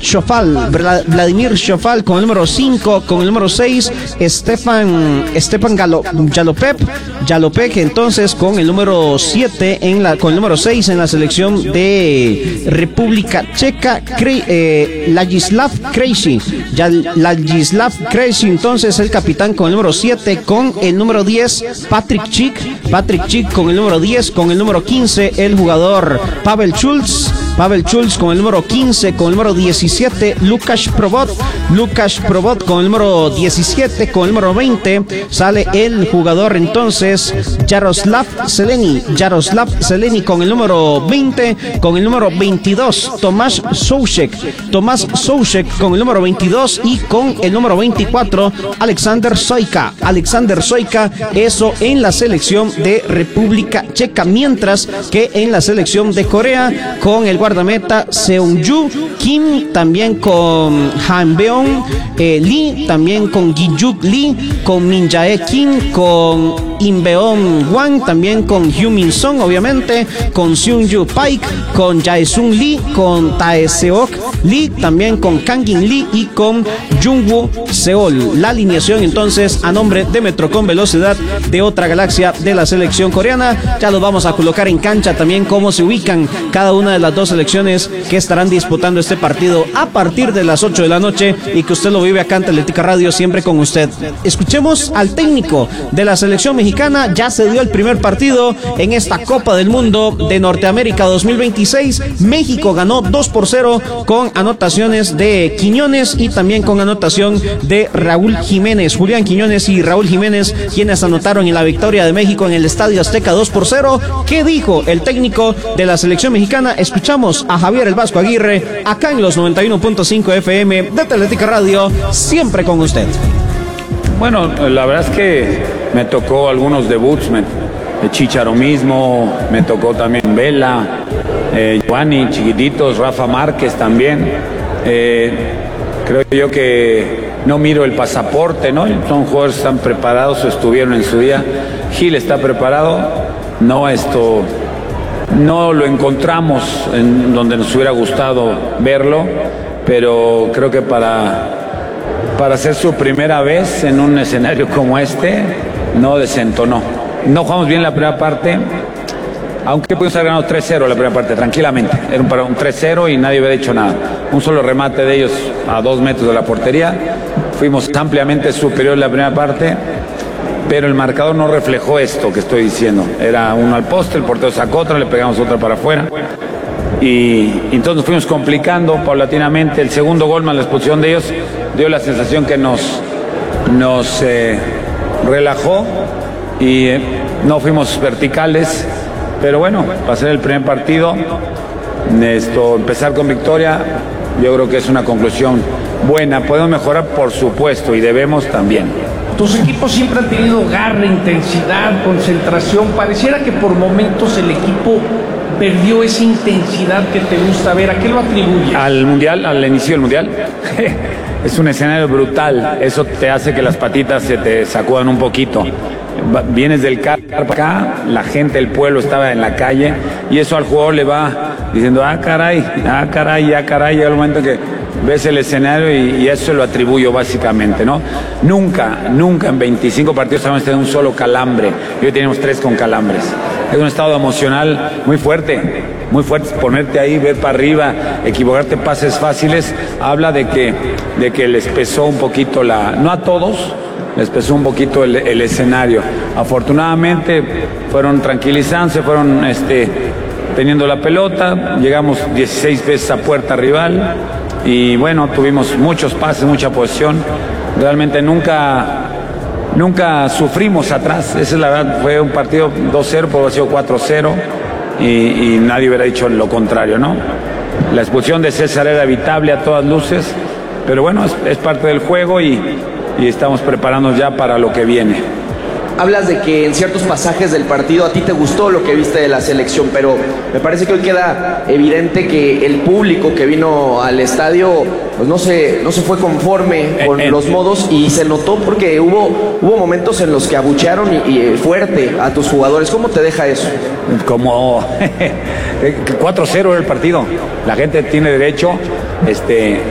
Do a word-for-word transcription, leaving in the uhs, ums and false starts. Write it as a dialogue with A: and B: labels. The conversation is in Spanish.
A: Shofal, Vladimir Shofal con el número cinco, con el número seis, Stefan, Stefan Galo, Jalopek, Jalopek entonces con el número siete, en la, con el número seis en la selección de República Checa, Kre, eh, Ladislav Krejci, Ladislav Krejci entonces el capitán con el número siete, con el número diez, Patrick Schick, Patrick Schick con el número diez, con el número quince, el jugador Pavel Schulz, Pavel Schulz con el número quince, con el número diecisiete, Lukáš Probot, Lukáš Probot con el número diecisiete, con el número veinte, sale el jugador entonces Jaroslav Zeleny, Jaroslav Zeleny con el número veinte, con el número veintidós, Tomás Souček, Tomás Souček con el número veintidós y con el número veinticuatro, Alexander Sojka, Alexander Sojka, eso en la selección de República Checa, mientras que en la selección de Corea, con el guardameta Seung-ju Kim, también con Han-beon eh, Lee, también con Gi-juk Lee, con Min Jae Kim, con Inbeon Hwang, también con Hyu-min Song, obviamente, con Seung-ju Paik, con Jae-sung Lee, con Tae-seok Lee, también con Kangin Lee y con Jungwoo Seol. La alineación entonces a nombre de Metro con Velocidad de otra galaxia de la selección coreana. Ya los vamos a colocar en cancha también cómo se ubican cada una de las dos selecciones que estarán disputando este partido a partir de las ocho de la noche y que usted lo vive acá en Atlética Radio, siempre con usted. Escuchemos al técnico de la selección mexicana. Ya se dio el primer partido en esta Copa del Mundo de Norteamérica dos mil veintiséis. México ganó dos por cero con anotaciones de Quiñones y también con anotación de Raúl Jiménez. Julián Quiñones y Raúl Jiménez, quienes anotaron en la victoria de México en el Estadio Azteca dos por cero. ¿Qué dijo el técnico de la selección mexicana? Escuchamos a Javier El Vasco Aguirre acá en los noventa y uno punto cinco F M de Atlética Radio, siempre con usted.
B: Bueno, la verdad es que me tocó algunos debuts, me, de Chicharo mismo, me tocó también Vela, eh, Giovanni, chiquititos, Rafa Márquez también. Eh, creo yo que no miro el pasaporte, ¿no? Son jugadores que están preparados o estuvieron en su día. Gil está preparado, no esto, no lo encontramos en donde nos hubiera gustado verlo, pero creo que para, para hacer su primera vez en un escenario como este, no desentonó. No jugamos bien la primera parte, aunque pudimos haber ganado tres cero la primera parte, tranquilamente. Era un, un tres cero y nadie había hecho nada. Un solo remate de ellos a dos metros de la portería. Fuimos ampliamente superiores la primera parte, pero el marcador no reflejó esto que estoy diciendo. Era uno al poste, el portero sacó otra, le pegamos otra para afuera. Y, y entonces nos fuimos complicando paulatinamente. El segundo gol más la expulsión de ellos dio la sensación que nos, nos eh, relajó y eh, no fuimos verticales. Pero bueno, para ser el primer partido, esto, empezar con victoria, yo creo que es una conclusión buena. Podemos mejorar, por supuesto, y debemos también.
C: Tus equipos siempre han tenido garra, intensidad, concentración. Pareciera que por momentos el equipo perdió esa intensidad que te gusta ver. ¿A qué lo atribuyes?
B: Al mundial, al inicio del mundial. Es un escenario brutal. Eso te hace que las patitas se te sacudan un poquito. Vienes del car para acá, la gente, el pueblo estaba en la calle y eso al jugador le va diciendo, ah caray, ah caray, ah caray. Llega el momento que ves el escenario y, y eso lo atribuyo básicamente, ¿no? Nunca, nunca en veinticinco partidos hemos tenido un solo calambre. Y hoy tenemos tres con calambres. Es un estado emocional muy fuerte, muy fuerte. Ponerte ahí, ver para arriba, equivocarte, pases fáciles, habla de que, de que les pesó un poquito la, no a todos, les pesó un poquito el, el escenario. Afortunadamente fueron tranquilizándose, fueron este, teniendo la pelota, llegamos dieciséis veces a puerta rival y bueno, tuvimos muchos pases, mucha posesión. Realmente nunca, nunca sufrimos atrás. Esa es la verdad, fue un partido dos cero, por haber sido cuatro cero y, y nadie hubiera dicho lo contrario, ¿no? La expulsión de César era evitable a todas luces, pero bueno, es, es parte del juego y y estamos preparándonos ya para lo que viene.
D: Hablas de que en ciertos pasajes del partido a ti te gustó lo que viste de la selección, pero me parece que hoy queda evidente que el público que vino al estadio pues no se, no se fue conforme con eh, eh, los modos y se notó porque hubo, hubo momentos en los que abuchearon y, y fuerte a tus jugadores. ¿Cómo te deja eso?
B: Como cuatro cero era el partido. La gente tiene derecho este,